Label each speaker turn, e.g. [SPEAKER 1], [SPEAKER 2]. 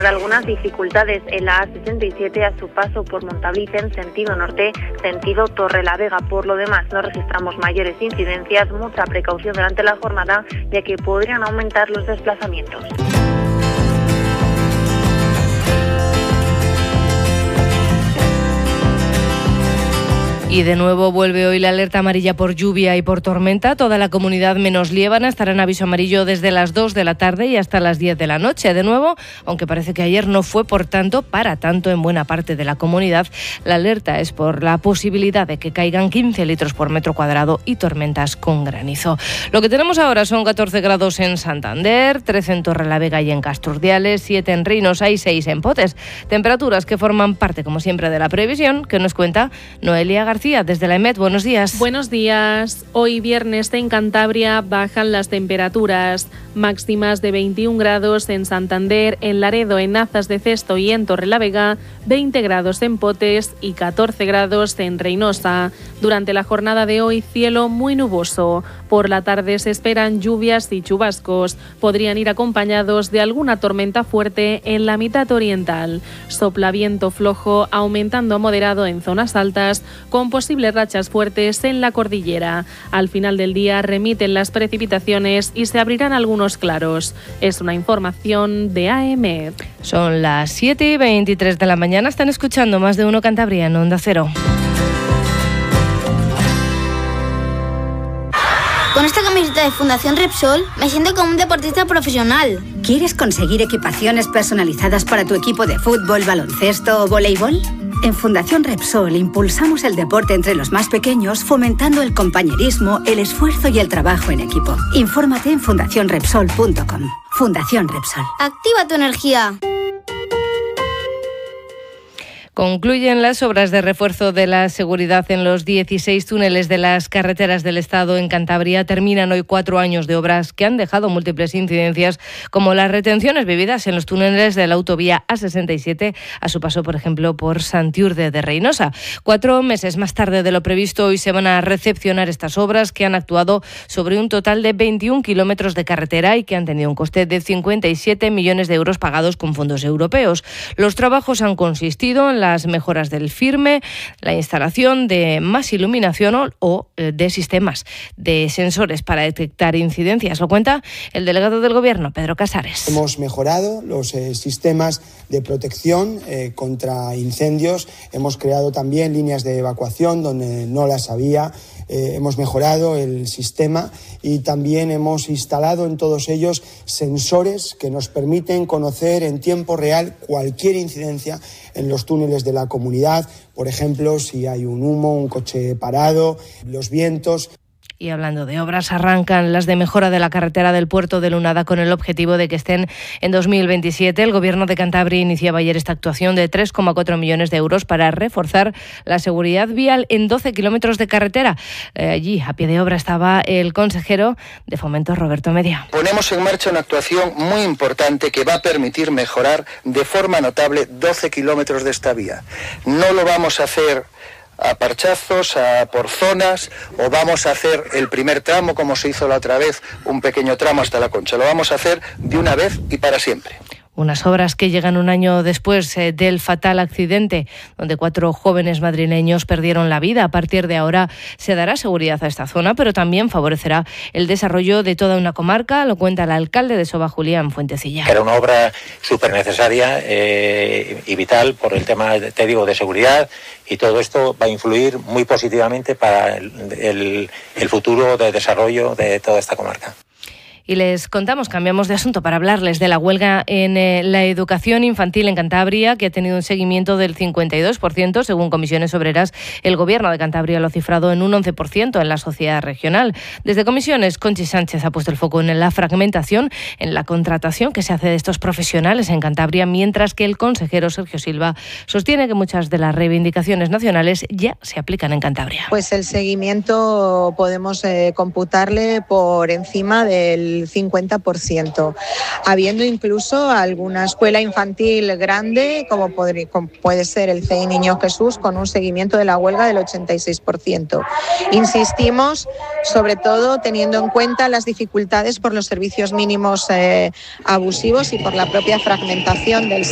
[SPEAKER 1] Algunas dificultades en la A67 a su paso por Montabliz en sentido norte, sentido Torrelavega. Por lo demás, no registramos mayores incidencias. Mucha precaución durante la jornada, ya que podrían aumentar los desplazamientos.
[SPEAKER 2] Y de nuevo vuelve hoy la alerta amarilla por lluvia y por tormenta. Toda la comunidad menos Liébana estará en aviso amarillo desde las 2 de la tarde y hasta las 10 de la noche. De nuevo, aunque parece que ayer no fue para tanto en buena parte de la comunidad, la alerta es por la posibilidad de que caigan 15 litros por metro cuadrado y tormentas con granizo. Lo que tenemos ahora son 14 grados en Santander, 13 en Torrelavega y en Casturdiales, 7 en Reynosa y 6 en Potes. Temperaturas que forman parte, como siempre, de la previsión que nos cuenta Noelia García desde la EMET. Buenos días.
[SPEAKER 3] Buenos días. Hoy viernes en Cantabria bajan las temperaturas máximas de 21 grados en Santander, en Laredo, en Nazas de Cesto y en Torrelavega, 20 grados en Potes y 14 grados en Reynosa. Durante la jornada de hoy, cielo muy nuboso. Por la tarde se esperan lluvias y chubascos. Podrían ir acompañados de alguna tormenta fuerte en la mitad oriental. Sopla viento flojo, aumentando a moderado en zonas altas, con posibles rachas fuertes en la cordillera. Al final del día remiten las precipitaciones y se abrirán algunos claros. Es una información de AEMET.
[SPEAKER 2] Son las 7:23 de la mañana. Están escuchando Más de Uno Cantabria en Onda Cero.
[SPEAKER 4] Con esta camiseta de Fundación Repsol me siento como un deportista profesional.
[SPEAKER 5] ¿Quieres conseguir equipaciones personalizadas para tu equipo de fútbol, baloncesto o voleibol? En Fundación Repsol impulsamos el deporte entre los más pequeños, fomentando el compañerismo, el esfuerzo y el trabajo en equipo. Infórmate en fundacionrepsol.com. Fundación Repsol.
[SPEAKER 4] Activa tu energía.
[SPEAKER 2] Concluyen las obras de refuerzo de la seguridad en los 16 túneles de las carreteras del Estado en Cantabria. Terminan hoy 4 años de obras que han dejado múltiples incidencias, como las retenciones vividas en los túneles de la autovía A67 a su paso, por ejemplo, por Santiurde de Reynosa. 4 meses más tarde de lo previsto, hoy se van a recepcionar estas obras, que han actuado sobre un total de 21 kilómetros de carretera y que han tenido un coste de 57 millones de euros pagados con fondos europeos. Los trabajos han consistido en las mejoras del firme, la instalación de más iluminación o de sistemas de sensores para detectar incidencias. Lo cuenta el delegado del Gobierno, Pedro Casares.
[SPEAKER 6] Hemos mejorado los sistemas de protección contra incendios. Hemos creado también líneas de evacuación donde no las había. Hemos mejorado el sistema y también hemos instalado en todos ellos sensores que nos permiten conocer en tiempo real cualquier incidencia en los túneles de la comunidad. Por ejemplo, si hay un humo, un coche parado, los vientos.
[SPEAKER 2] Y hablando de obras, arrancan las de mejora de la carretera del puerto de Lunada con el objetivo de que estén en 2027. El Gobierno de Cantabria iniciaba ayer esta actuación de 3,4 millones de euros para reforzar la seguridad vial en 12 kilómetros de carretera. Allí, a pie de obra, estaba el consejero de Fomento, Roberto Media.
[SPEAKER 7] Ponemos en marcha una actuación muy importante que va a permitir mejorar de forma notable 12 kilómetros de esta vía. No lo vamos a hacer a parchazos, por zonas, o vamos a hacer el primer tramo como se hizo la otra vez, un pequeño tramo hasta La Concha. Lo vamos a hacer de una vez y para siempre.
[SPEAKER 2] Unas obras que llegan un año después del fatal accidente donde 4 jóvenes madrileños perdieron la vida. A partir de ahora se dará seguridad a esta zona, pero también favorecerá el desarrollo de toda una comarca, lo cuenta el alcalde de Soba, Julián Fuentecilla.
[SPEAKER 8] Era una obra súper necesaria y vital por el tema, te digo, de seguridad, y todo esto va a influir muy positivamente para el futuro de desarrollo de toda esta comarca.
[SPEAKER 2] Y les contamos, cambiamos de asunto para hablarles de la huelga en la educación infantil en Cantabria, que ha tenido un seguimiento del 52%, según Comisiones Obreras. El Gobierno de Cantabria lo ha cifrado en un 11% en la sociedad regional. Desde Comisiones, Conchi Sánchez ha puesto el foco en la fragmentación, en la contratación que se hace de estos profesionales en Cantabria, mientras que el consejero Sergio Silva sostiene que muchas de las reivindicaciones nacionales ya se aplican en Cantabria.
[SPEAKER 9] Pues el seguimiento podemos computarle por encima del 50%, habiendo incluso alguna escuela infantil grande, como puede ser el CEI Niño Jesús, con un seguimiento de la huelga del 86%. Insistimos, sobre todo teniendo en cuenta las dificultades por los servicios mínimos abusivos y por la propia fragmentación del